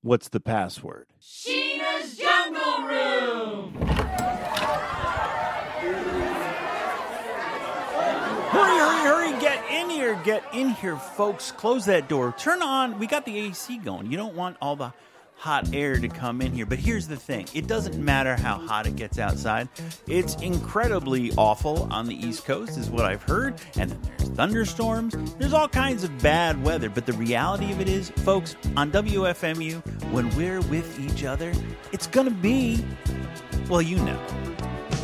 What's the password? Sheena's Jungle Room! Hurry, hurry, hurry, get in here, folks. Close that door. Turn on, we got the AC going. You don't want all the hot air to come in here. But here's the thing. It doesn't matter how hot it gets outside. It's incredibly awful on the East Coast, is what I've heard. And then there's thunderstorms. There's all kinds of bad weather. But the reality of it is, folks, on WFMU, when we're with each other, it's going to be, well, you know.